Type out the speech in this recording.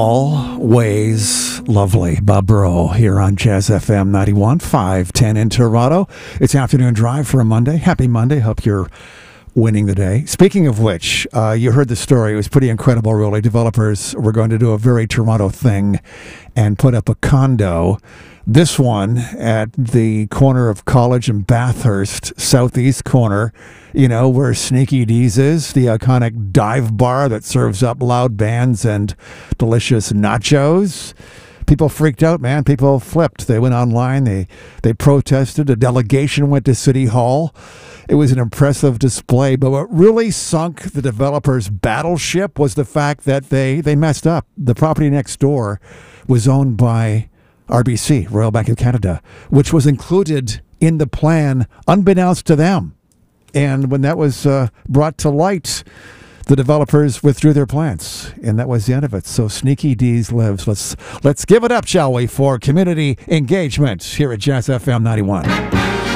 Always lovely. Bob Burrow here on Jazz FM 91, 510 in Toronto. It's afternoon drive for a Monday. Happy Monday. Hope you're winning the day. Speaking of which, you heard the story. It was pretty incredible, really. Developers were going to do a very Toronto thing and put up a condo. This one at the corner of College and Bathurst, southeast corner, you know, where Sneaky D's is, the iconic dive bar that serves up loud bands and delicious nachos. People freaked out, man. People flipped. They went online. They protested. A delegation went to City Hall. It was an impressive display. But what really sunk the developers' battleship was the fact that they messed up. The property next door was owned by RBC, Royal Bank of Canada, which was included in the plan unbeknownst to them. And when that was brought to light, the developers withdrew their plans, and that was the end of it. So Sneaky D's lives. Let's give it up, shall we, for community engagement here at Jazz FM 91.